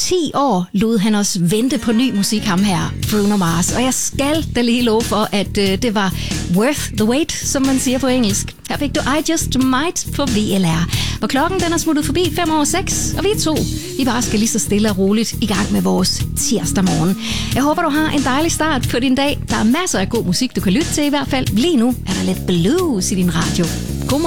10 år lod han os vente på ny musik, ham her, Bruno Mars. Og jeg skal da lige love for, at det var worth the wait, som man siger på engelsk. Her fik du I Just Might på VLR. Hvor klokken den er smuttet forbi 5:06, og vi to, vi bare skal lige så stille og roligt i gang med vores tirsdag morgen. Jeg håber, du har en dejlig start på din dag. Der er masser af god musik, du kan lytte til i hvert fald. Lige nu er der lidt blues i din radio.